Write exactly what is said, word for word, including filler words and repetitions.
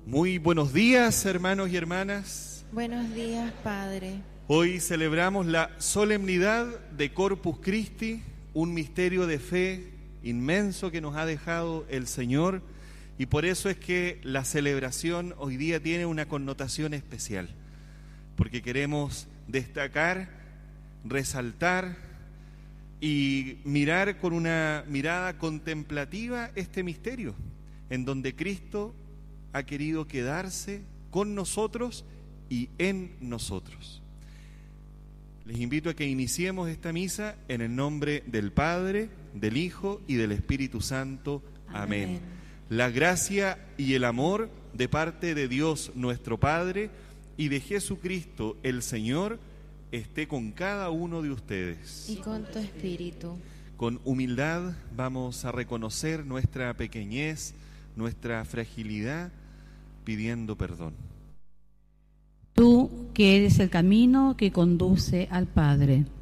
Muy buenos días, hermanos y hermanas. Buenos días, Padre. Hoy celebramos la solemnidad de Corpus Christi, un misterio de fe inmenso que nos ha dejado el Señor, y por eso es que la celebración hoy día tiene una connotación especial, porque queremos destacar, resaltar y mirar con una mirada contemplativa este misterio, en donde Cristo ha querido quedarse con nosotros y en nosotros. Les invito a que iniciemos esta misa en el nombre del Padre, del Hijo y del Espíritu Santo. Amén. Amén. La gracia y el amor de parte de Dios nuestro Padre y de Jesucristo el Señor esté con cada uno de ustedes. Y con tu espíritu. Con humildad vamos a reconocer nuestra pequeñez, nuestra fragilidad, pidiendo perdón. Tú que eres el camino que conduce al Padre.